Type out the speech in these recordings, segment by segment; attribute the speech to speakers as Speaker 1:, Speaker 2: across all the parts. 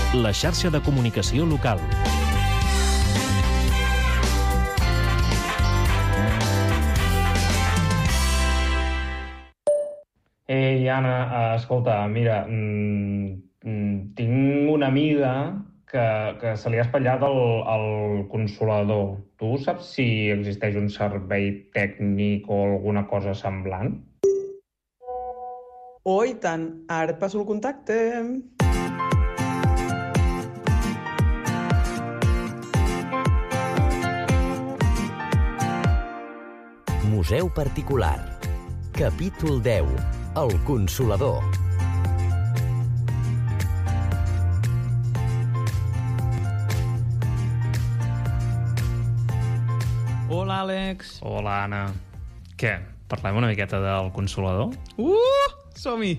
Speaker 1: la xarxa de comunicació local.
Speaker 2: Ei, Anna, escolta, mira, tinc una amiga que se li ha espatllat el consolador. Tu saps si existeix un servei tècnic o alguna cosa semblant?
Speaker 3: Oh, i tant. Ara et passo el contacte.
Speaker 4: Museu particular. Capítol 10. El Consolador.
Speaker 5: Hola, Àlex.
Speaker 2: Hola, Anna. Què? Parlem una miqueta del consolador?
Speaker 5: Som-hi!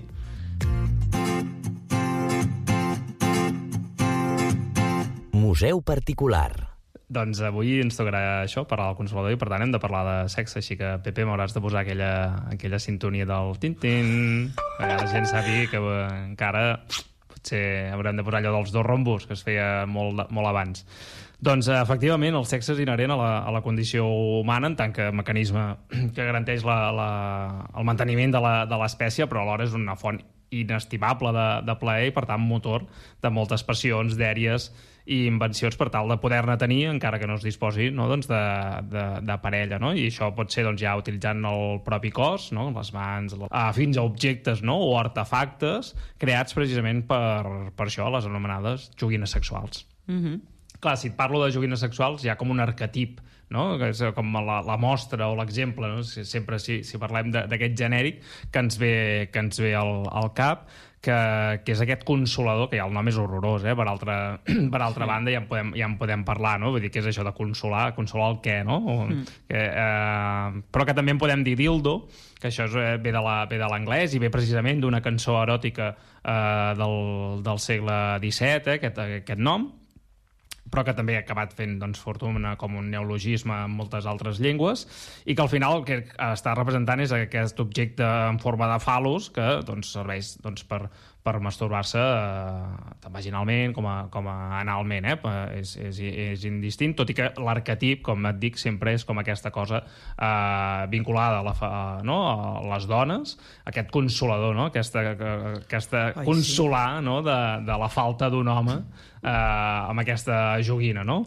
Speaker 4: Museu particular.
Speaker 2: Doncs avui ens tocarà això, parlar del consolador, i per tant hem de parlar de sexe, així que, Pepe, m'hauràs de posar aquella sintonia del tin-tin, perquè la gent sàpiga que encara potser haurem de posar allò dels dos rombos, que es feia molt abans. Doncs, efectivament, el sexe és inherent a la condició humana en tant que mecanisme que garanteix el manteniment de l'espècie, però alhora és una font inestimable de plaer i, per tant, motor de moltes passions, dèries i invencions per tal de poder-ne tenir, encara que no es disposi, no, doncs de parella, no? I això pot ser, doncs, ja utilitzant el propi cos, no? Les mans, fins a objectes, no? O artefactes creats precisament per això, les anomenades joguines sexuals. Clar, si et parlo de joguines sexuals, hi ha com un arquetip, no? Que és com la mostra o l'exemple, no? Sempre si parlem d'aquest genèric que ens ve al cap, que és aquest consolador, que ja el nom és horrorós, per altra banda ja en podem parlar, no? Vull dir, què és això de consolar el què, no? Però que també en podem dir dildo, que això ve de l'anglès i ve precisament d'una cançó eròtica del segle XVII, aquest nom, però que també ha acabat fent, doncs, fortuna com un neologisme en moltes altres llengües, i que al final el que està representant és aquest objecte en forma de fal·lus que, doncs, serveix, doncs, per masturbar-se tant vaginalment com a analment, és indistint, tot i que l'arquetip, com et dic, sempre és com aquesta cosa vinculada a les dones, aquest consolador, no? Aquesta consolar, no? de la falta d'un home amb aquesta joguina, no?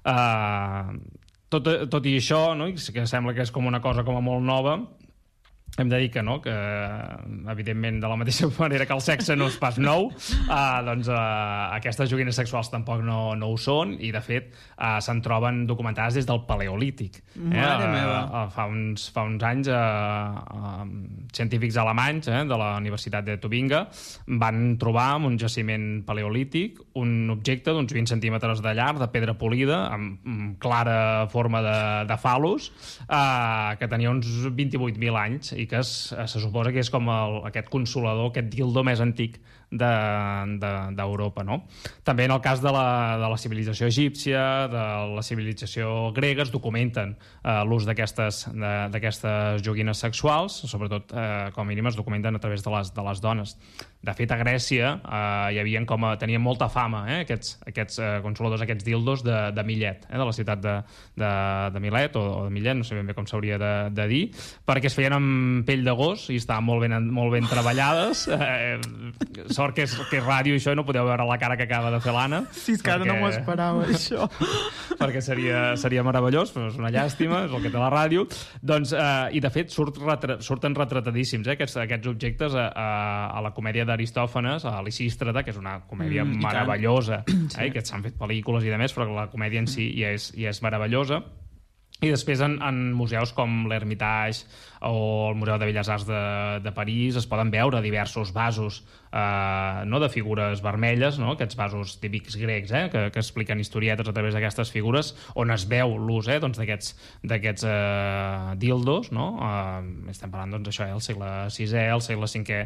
Speaker 2: Tot i això, no? Que sembla que és com una cosa com a molt nova, hem de dir que no, que evidentment de la mateixa manera que el sexe no és pas nou, doncs aquestes joguines sexuals tampoc no ho són, i de fet se'n troben documentades des del Paleolític.
Speaker 5: Mare meva!
Speaker 2: Fa uns anys científics alemanys de la Universitat de Tübingen van trobar en un jaciment paleolític un objecte d'uns 20 centímetres de llarg, de pedra polida, amb clara forma de fal·lus, que tenia uns 28.000 anys, i que se suposa que és com aquest consolador, aquest dildo més antic d'Europa, no? També en el cas de la civilització egípcia, de la civilització grega, es documenten l'ús d'aquestes joguines sexuals, sobretot, com a mínim, es documenten a través de les dones. De fet, a Grècia tenien molta fama, aquests consoladors, aquests dildos de Millet, de la ciutat de Milet, o de Millet, no sé ben bé com s'hauria de dir, perquè es feien amb pell de gos i estaven molt ben treballades. Sort que és ràdio, això, i no podeu veure la cara que acaba de fer l'Anna.
Speaker 3: Sí, és que ara no m'ho esperava, això.
Speaker 2: Perquè seria meravellós, però és una llàstima, és el que té la ràdio. Doncs, i de fet, surten retratadíssims, aquests objectes a la comèdia d'Aristòfanes, a Lisístrata, que és una comèdia meravellosa, que s'han fet pel·lícules i demés, però la comèdia en si ja és meravellosa. I després en museus com l'Hermitage o el Museu de Belles Arts de París es poden veure diversos vasos de figures vermelles, aquests vasos típics grecs que expliquen historietes a través d'aquestes figures, on es veu l'ús d'aquests dildos. Estem parlant, doncs, això, el segle VI, el segle V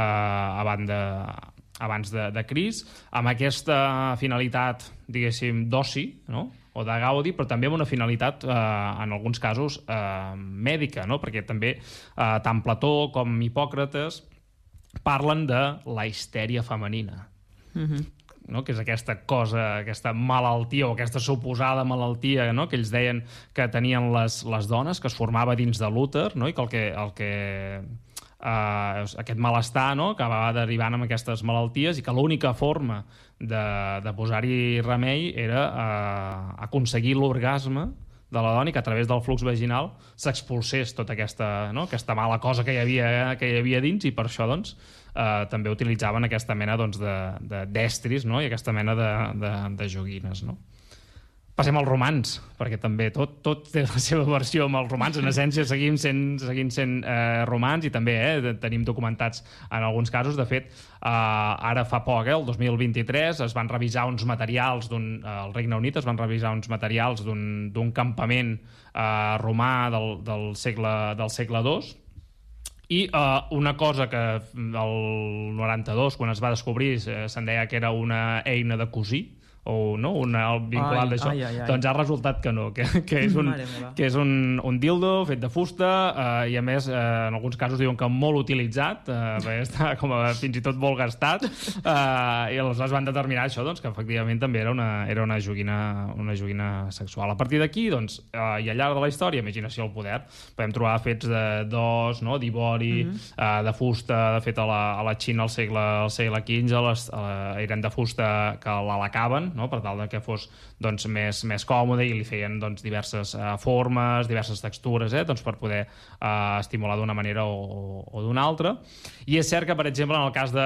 Speaker 2: abans de Crist, amb aquesta finalitat, diguéssim, d'oci, o de gaudi, però també amb una finalitat, en alguns casos, mèdica, perquè també tant Plató com Hipòcrates parlen de la histèria femenina. no? Que és aquesta cosa, aquesta malaltia o aquesta suposada malaltia, no? Que ells deien que tenien les dones, que es formava dins de l'úter, no? I que aquest malestar, no? Que va derivant amb aquestes malalties i que l'única forma de posar-hi remei era aconseguir l'orgasme de la dona i que a través del flux vaginal s'expulsés tota aquesta mala cosa que hi havia dins, i per això doncs, també utilitzaven aquesta mena d'estris, no? I aquesta mena de joguines, no? Passem als romans, perquè també tot té la seva versió amb els romans. En essència seguim sent romans, i també tenim documentats en alguns casos. De fet, ara fa poc, el 2023, es van revisar uns materials al Regne Unit, es van revisar uns materials d'un campament romà del segle II, i una cosa que el 92, quan es va descobrir, se'n deia que era una eina de cosir, o no, vinculat d'això, doncs ha resultat que no, que és un dildo fet de fusta, i a més en alguns casos diuen que molt utilitzat, perquè està fins i tot molt gastat, i aleshores van determinar això, doncs, que efectivament també era una joguina sexual. A partir d'aquí, doncs, i al llarg de la història, imaginació al poder, podem trobar fets d'os, d'ivori, de fusta. De fet, a la Xina al segle XV eren de fusta que l'alacaven, no? Per tal que fos doncs, més còmode, i li feien doncs, diverses formes, diverses textures, doncs, per poder estimular d'una manera o d'una altra. I és cert que, per exemple, en el cas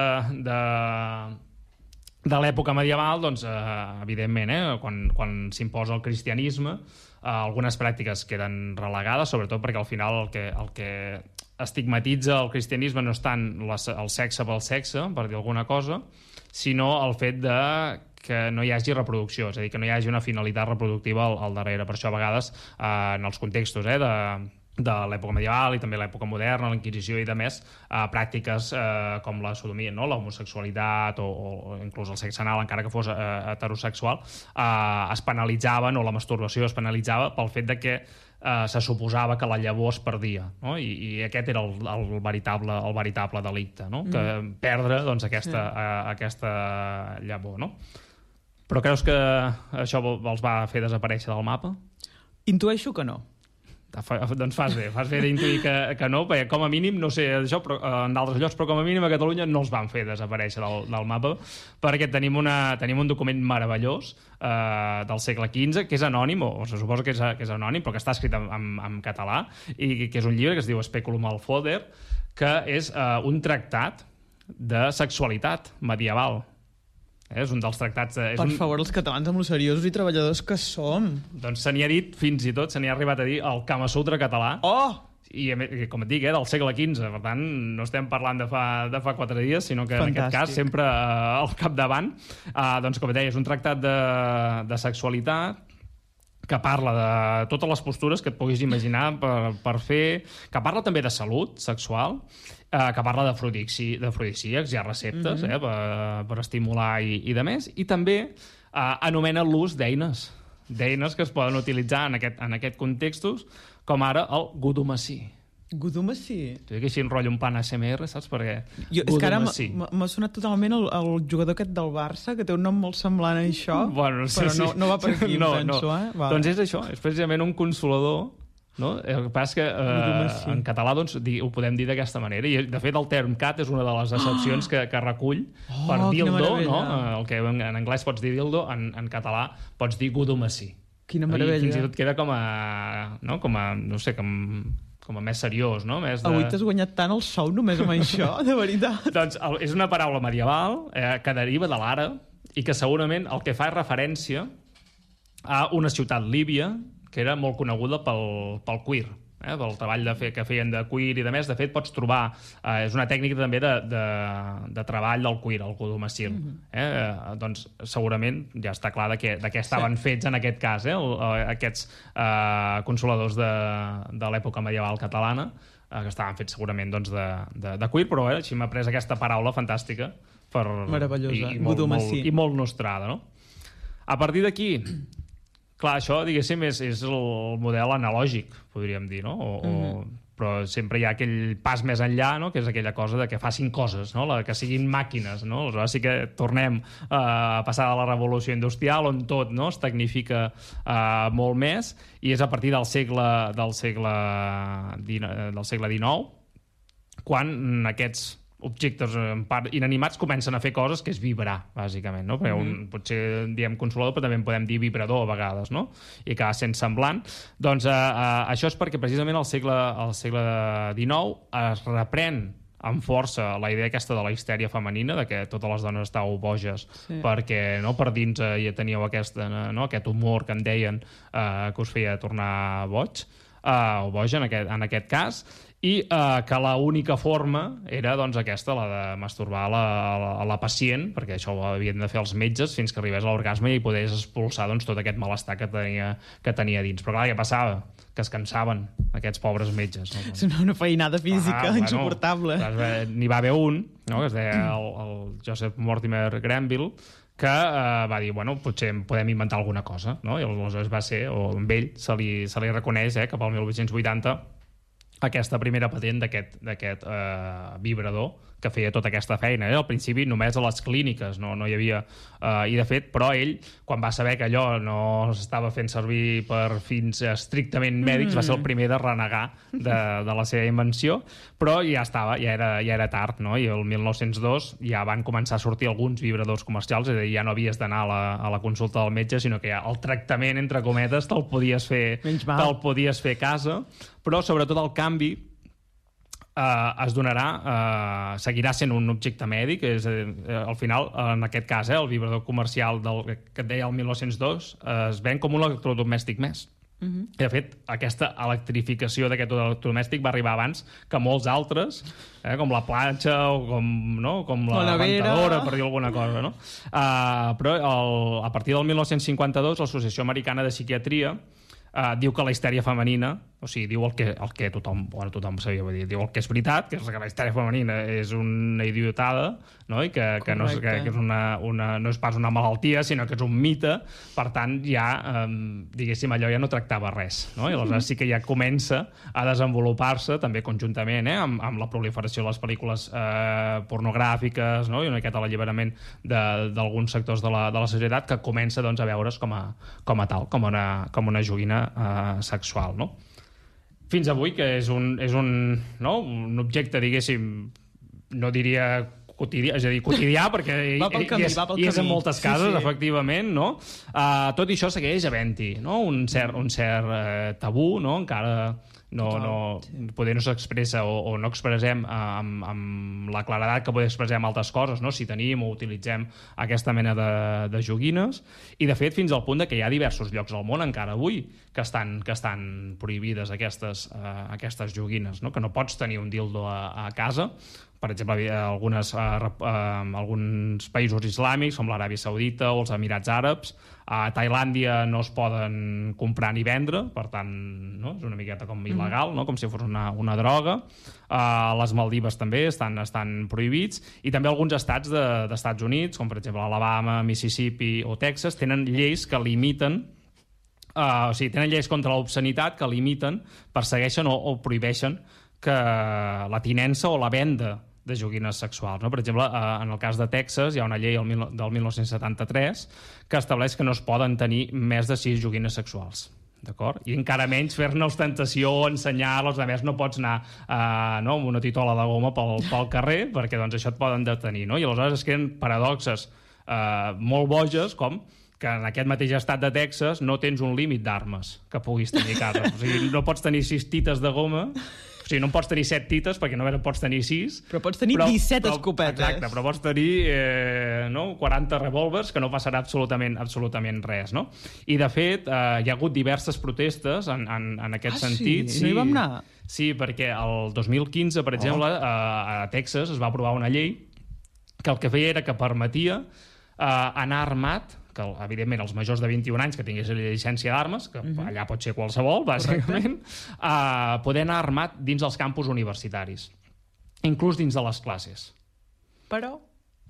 Speaker 2: de l'època medieval, doncs, evidentment, quan s'imposa el cristianisme, algunes pràctiques queden relegades, sobretot perquè al final el que estigmatitza el cristianisme no és tant el sexe pel sexe, per dir alguna cosa, sinó el fet que no hi hagi reproducció, és a dir, que no hi hagi una finalitat reproductiva al darrere. Per això, a vegades, en els contextos de l'època medieval i també l'època moderna, la Inquisició i demés, pràctiques com la sodomia, no? L'homosexualitat o inclús el sexe anal, encara que fos heterosexual, es penalitzaven, o la masturbació es penalitzava pel fet de que se suposava que la llavor es perdia, no? I aquest era el veritable delicte, no? Que perdre doncs, aquesta llavor, no? Però creus que això els va fer desaparèixer del mapa?
Speaker 5: Intueixo que no.
Speaker 2: Doncs fas bé d'intuir que no, perquè com a mínim, no sé això, però en d'altres llocs, però com a mínim a Catalunya no els van fer desaparèixer del mapa, perquè tenim un document meravellós del segle XV, que és anònim, o se suposa que és anònim, però que està escrit en català, i que és un llibre que es diu Speculum al Foder, que és un tractat de sexualitat medieval. És un dels tractats...
Speaker 5: Per favor, els catalans amb lo seriosos i treballadors que som.
Speaker 2: Doncs se n'hi ha dit, fins i tot, se n'hi ha arribat a dir el Kama Sutra català.
Speaker 5: Oh!
Speaker 2: I, com et dic, del segle XV. Per tant, no estem parlant de fa 4 dies, sinó que en aquest cas sempre al capdavant. Doncs, com et deia, és un tractat de sexualitat que parla de totes les postures que et puguis imaginar per fer, que parla també de salut sexual, que parla d'afrodisíacs, hi ha receptes per estimular i de més, i també anomena l'ús d'eines que es poden utilitzar en aquest contextos, com ara el gudumací.
Speaker 5: Gudumací?
Speaker 2: T'ho dic així, enrotllo un plan ASMR, saps? Perquè
Speaker 5: és que ara m'ha sonat totalment el jugador aquest del Barça, que té un nom molt semblant a això,
Speaker 2: bueno,
Speaker 5: però no va per aquí, penso.
Speaker 2: Doncs és això, és precisament un consolador, no? El que passa és que en català doncs, ho podem dir d'aquesta manera, i de fet el term cat és una de les accepcions que recull per dildo, no? El que en anglès pots dir dildo, en català pots dir gudumací.
Speaker 5: Quina meravella.
Speaker 2: I fins i tot queda com a més seriós, no?
Speaker 5: Avui t'has guanyat tant el sou només amb això, de veritat.
Speaker 2: Doncs és una paraula medieval que deriva de l'àrab i que segurament el que fa és referència a una ciutat líbia que era molt coneguda pel cuir, pel treball que feien de cuir i de més. De fet, pots trobar... és una tècnica també de treball del cuir, el gudumací. Doncs segurament ja està clar de què estaven fets en aquest cas, aquests consoladors de l'època medieval catalana, que estaven fets segurament doncs, de cuir, però així m'ha pres aquesta paraula fantàstica.
Speaker 5: Meravellosa,
Speaker 2: gudumací. I molt nostrada, no? A partir d'aquí... Clar, això, diguéssim, és el model analògic, podríem dir, no? però sempre hi ha aquell pas més enllà, no? Que és aquella cosa de que facin coses, no? Que siguin màquines, no? Aleshores sí que tornem a passar de la revolució industrial on tot, no? Es tecnifica molt més, i és a partir del segle XIX quan aquests objectes en part inanimats comencen a fer coses que és vibrar, bàsicament, no? Perquè potser diem consolador, però també en podem dir vibrador a vegades, no? I acaba sent semblant. Doncs això és perquè precisament al segle XIX es reprèn amb força la idea aquesta de la histèria femenina, de que totes les dones estàveu boges perquè per dins ja teníeu aquest humor que en deien que us feia tornar boig, o boja en aquest cas, i que l'única forma era doncs aquesta, la de masturbar la pacient, perquè això ho havien de fer els metges fins que arribés a l'orgasme i podés expulsar doncs, tot aquest malestar que tenia dins. Però clar, què passava? Que es cansaven, aquests pobres metges. No?
Speaker 5: És una feinada física insuportable.
Speaker 2: N'hi va haver un, no? Que es deia el Joseph Mortimer Granville, que va dir, bueno, potser podem inventar alguna cosa, no? I aleshores va ser, o amb ell se li reconeix cap al 1880 aquesta primera patent d'aquest vibrador que feia tota aquesta feina. Al principi només a les clíniques, no hi havia... I de fet, però ell, quan va saber que allò no s'estava fent servir per fins estrictament mèdics, va ser el primer de renegar de la seva invenció, però ja era tard, no? I el 1902 ja van començar a sortir alguns vibradors comercials, és a dir, ja no havies d'anar a la consulta del metge, sinó que ja el tractament, entre cometes, te'l podies fer a casa, però sobretot el canvi es donarà, seguirà sent un objecte mèdic, al final, en aquest cas, el vibrador comercial que et deia el 1902 es ven com un electrodomèstic més. I, de fet, aquesta electrificació d'aquest electrodomèstic va arribar abans que molts altres, com la planxa o com la ventadora, per dir alguna cosa. No? Però a partir del 1952, l'Associació Americana de Psiquiatria diu que la histèria femenina, o sigui, diu el que tothom sabia, diu el que és veritat, que és que la histèria femenina és una idiotada, no? I que no és pas una malaltia, sinó que és un mite, per tant, ja, diguéssim, allò ja no tractava res, no? I aleshores sí que ja comença a desenvolupar-se, també conjuntament, amb la proliferació de les pel·lícules pornogràfiques, no? I una miqueta l'alliberament d'alguns sectors de la societat, que comença doncs, a veure's com a tal, com una joguina sexual, no? Fins avui, que és un objecte, diguéssim, no diria quotidià, és a dir, quotidià, perquè hi és en moltes cases, efectivament, no? Tot i això segueix havent-hi, no? Un cert tabú, no? Encara poder no s'expressa o no expressem amb la claredat que poder expressem altres coses, no? Si tenim o utilitzem aquesta mena de joguines, i de fet fins al punt que hi ha diversos llocs al món encara avui que estan prohibides aquestes joguines, no? Que no pots tenir un dildo a casa. Per exemple, alguns països islàmics, com l'Aràbia Saudita o els Emirats Àrabs. A Tailàndia no es poden comprar ni vendre, per tant, no? És una miqueta com il·legal, no? Com si fos una droga. Les Maldives també estan prohibits, i també alguns estats d'Estats Units, com per exemple Alabama, Mississippi o Texas, tenen lleis que limiten, o sigui, tenen lleis contra l'obscenitat que limiten, persegueixen o prohibeixen que la tinença o la venda de joguines sexuals, no? Per exemple, en el cas de Texas hi ha una llei del 1973 que estableix que no es poden tenir més de 6 joguines sexuals, d'acord? I encara menys fer-ne ostentació, ensenyar-los, a més no pots anar amb una titola de goma pel carrer, perquè doncs això et poden detenir, no? I aleshores es creen paradoxes molt boges, com que en aquest mateix estat de Texas no tens un límit d'armes que puguis tenir a casa. O sigui, no pots tenir 6 tites de goma, o sigui, no en pots tenir 7 tites, perquè no pots tenir 6.
Speaker 5: Però pots tenir 17 escopetes.
Speaker 2: Exacte, però pots tenir 40 revòlvers, que no passarà absolutament res, no? I, de fet, hi ha hagut diverses protestes en aquest sentit.
Speaker 5: Sí? No hi vam anar?
Speaker 2: Sí, perquè el 2015, per exemple, a Texas es va aprovar una llei que el que feia era que permetia anar armat, que evidentment els majors de 21 anys que tinguessin llicència d'armes, que allà pot ser qualsevol, bàsicament, poder anar armat dins els campus universitaris, inclús dins de les classes.
Speaker 5: Però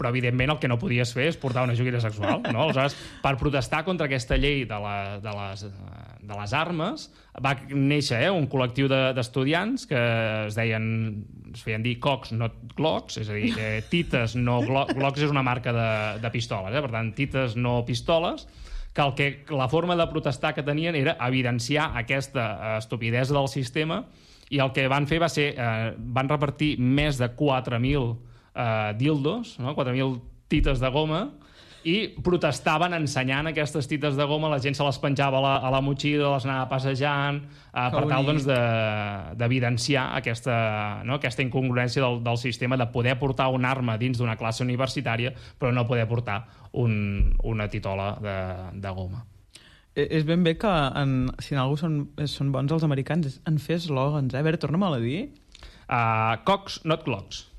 Speaker 2: però evidentment el que no podies fer és portar una joguina sexual, no? Aleshores, per protestar contra aquesta llei de les armes, va néixer un col·lectiu d'estudiants que es feien dir cocs, no glocks, és a dir, tites, no glocks és una marca de pistoles, per tant, tites, no pistoles, que la forma de protestar que tenien era evidenciar aquesta estupidesa del sistema, i el que van fer va ser, van repartir més de 4.000 dildos, no? 4.000 tites de goma, i protestaven ensenyant aquestes tites de goma, la gent se les penjava a la motxilla, les anava passejant, per tal d'evidenciar aquesta incongruència del sistema de poder portar una arma dins d'una classe universitària però no poder portar una titola de goma.
Speaker 5: És ben bé que si en algú són bons els americans en fer eslògans. A veure, torna'm a dir.
Speaker 2: Cocs, not clocks.